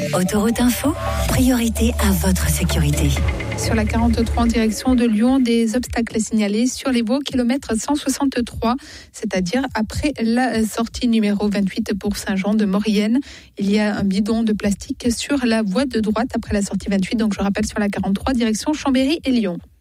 Autoroute Info, priorité à votre sécurité. Sur la 43 en direction de Lyon, des obstacles signalés sur les voies kilomètre 163, c'est-à-dire après la sortie numéro 28 pour Saint-Jean de Maurienne. Il y a un bidon de plastique sur la voie de droite après la sortie 28, donc je rappelle sur la 43 direction Chambéry et Lyon.